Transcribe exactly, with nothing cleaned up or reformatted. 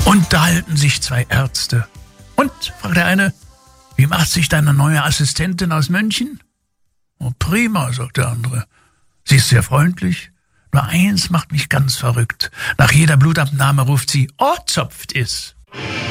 Unterhalten sich zwei Ärzte. Und, fragt der eine, wie macht sich deine neue Assistentin aus München? Oh, prima, sagt der andere. Sie ist sehr freundlich. Nur eins macht mich ganz verrückt. Nach jeder Blutabnahme ruft sie, oh, zopft is.